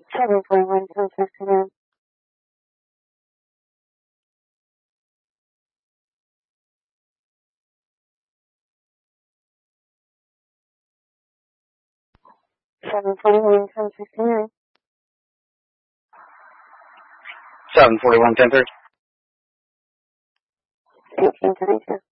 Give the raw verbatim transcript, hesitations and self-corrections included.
seven forty-one, ten fifty-nine. seven forty-one, ten fifty-nine. seven forty-one, ten thirty. eighteen thirty-two.